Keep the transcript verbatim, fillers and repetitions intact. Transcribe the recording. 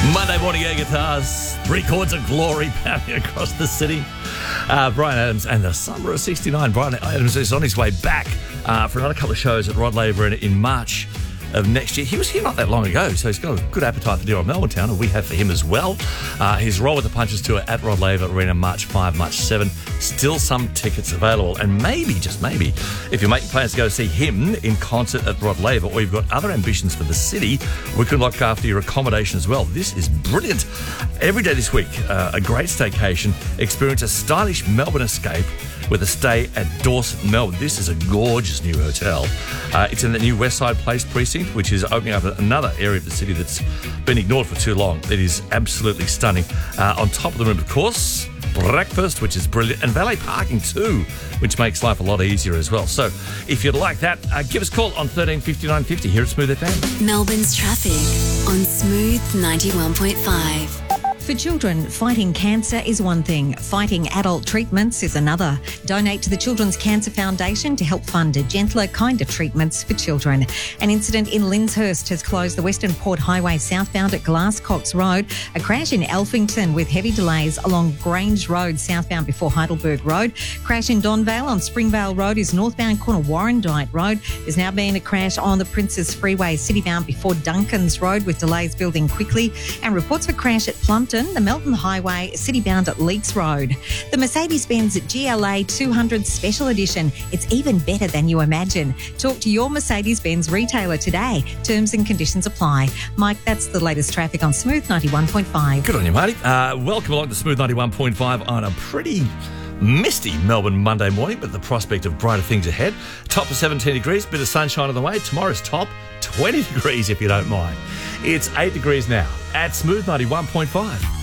Monday morning air guitars, three chords of glory pounding across the city. Uh, Bryan Adams and the summer of sixty-nine. Bryan Adams is on his way back uh, for another couple of shows at Rod Laver in, in March of next year. He was here not that long ago, so he's got a good appetite for deer on Melbourne Town, and we have for him as well. Uh, his Roll with the Punches tour at Rod Laver Arena, March fifth, March seventh. Still some tickets available, and maybe, just maybe, if you're making plans to go see him in concert at Rod Laver, or you've got other ambitions for the city, we could look after your accommodation as well. This is brilliant. Every day this week, uh, a great staycation. Experience a stylish Melbourne escape with a stay at Dorset, Melbourne. This is a gorgeous new hotel. Uh, it's in the new Westside Place precinct, which is opening up another area of the city that's been ignored for too long. It is absolutely stunning. Uh, on top of the room, of course, breakfast, which is brilliant, and valet parking too, which makes life a lot easier as well. So if you'd like that, uh, give us a call on thirteen fifty-nine fifty here at Smooth F M. Melbourne's traffic on Smooth ninety-one point five. For children, fighting cancer is one thing. Fighting adult treatments is another. Donate to the Children's Cancer Foundation to help fund gentler, kinder treatments for children. An incident in Lyndhurst has closed the Western Port Highway southbound at Glasscox Road. A crash in Elphington with heavy delays along Grange Road southbound before Heidelberg Road. Crash in Donvale on Springvale Road is northbound corner Warrandyte Road. There's now been a crash on the Princes Freeway citybound before Duncans Road with delays building quickly. And reports of a crash at Plumpton, the Melton Highway, citybound at Leaks Road. The Mercedes-Benz G L A two hundred Special Edition. It's even better than you imagine. Talk to your Mercedes-Benz retailer today. Terms and conditions apply. Mike, that's the latest traffic on Smooth ninety-one point five. Good on you, Marty. Uh, welcome along to Smooth ninety-one point five on a pretty misty Melbourne Monday morning, but the prospect of brighter things ahead. Top of seventeen degrees, bit of sunshine on the way. Tomorrow's top, twenty degrees if you don't mind. It's eight degrees now at Smooth ninety-one point five.